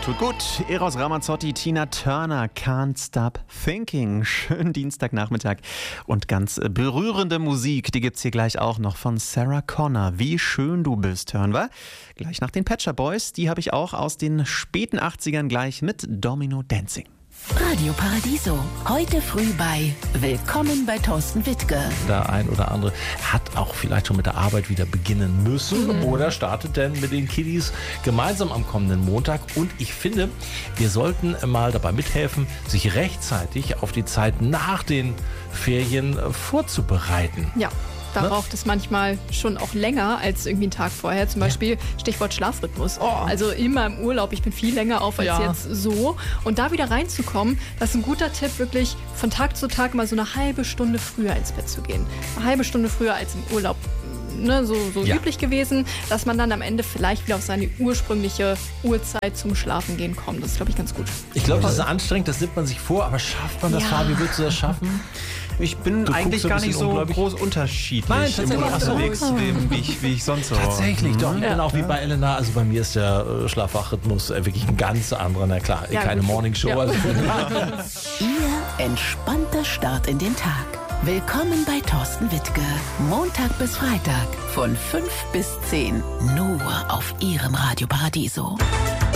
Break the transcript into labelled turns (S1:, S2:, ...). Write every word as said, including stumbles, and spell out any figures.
S1: Tut gut. Eros Ramazzotti, Tina Turner, Can't Stop Thinking. Schönen Dienstagnachmittag und ganz berührende Musik. Die gibt's hier gleich auch noch von Sarah Connor. Wie schön du bist, hören wir. Gleich nach den Pet Shop Boys. Die habe ich auch aus den späten achtzigern gleich mit Domino Dancing.
S2: Radio Paradiso. Heute früh bei Willkommen bei Thorsten Wittke.
S3: Der ein oder andere hat auch vielleicht schon mit der Arbeit wieder beginnen müssen mhm. oder startet denn mit den Kiddies gemeinsam am kommenden Montag. Und ich finde, wir sollten mal dabei mithelfen, sich rechtzeitig auf die Zeit nach den Ferien vorzubereiten.
S4: Ja. Da ne? braucht es manchmal schon auch länger als irgendwie einen Tag vorher. Zum Beispiel ja. Stichwort Schlafrhythmus. Oh. Also immer im Urlaub. Ich bin viel länger auf als ja. jetzt so. Und da wieder reinzukommen, das ist ein guter Tipp, wirklich von Tag zu Tag mal so eine halbe Stunde früher ins Bett zu gehen. Eine halbe Stunde früher als im Urlaub. Ne, so so ja. üblich gewesen, dass man dann am Ende vielleicht wieder auf seine ursprüngliche Uhrzeit zum Schlafen gehen kommt. Das ist, glaube ich, ganz gut.
S3: Ich glaube, das ist anstrengend, das nimmt man sich vor, aber schafft man das, ja. Fabi? Willst du das schaffen?
S1: Ich bin du eigentlich gar nicht so groß unterschiedlich.
S3: Nein,
S1: im unterwegs, wie, wie, ich, wie ich sonst so.
S3: Tatsächlich, doch. Ich
S4: ja.
S3: bin auch wie bei Elena. Also bei mir ist der äh, Schlafwachrhythmus äh, wirklich ein ganz anderer. Na klar, ja, keine Morningshow. Ja. Also
S2: Ihr entspannter Start in den Tag. Willkommen bei Thorsten Wittke. Montag bis Freitag von fünf bis zehn. Nur auf Ihrem Radio Paradiso.